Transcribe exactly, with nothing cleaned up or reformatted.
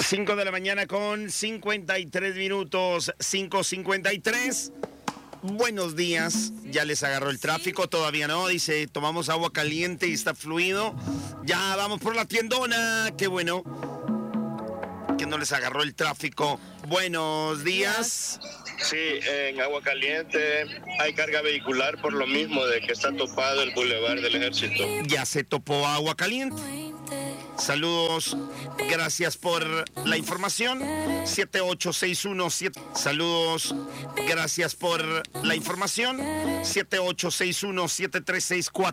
cinco de la mañana con cincuenta y tres minutos, cinco cincuenta y tres. Buenos días, ya les agarró el tráfico, todavía no, dice, tomamos agua caliente y está fluido. Ya vamos por la tiendona, qué bueno que no les agarró el tráfico. Buenos días. Sí, en Agua Caliente hay carga vehicular por lo mismo de que está topado el Boulevard del Ejército. Ya se topó Agua Caliente. Saludos, gracias por la información. siete ocho seis uno siete. Saludos, gracias por la información. siete ocho seis uno siete tres seis cuatro.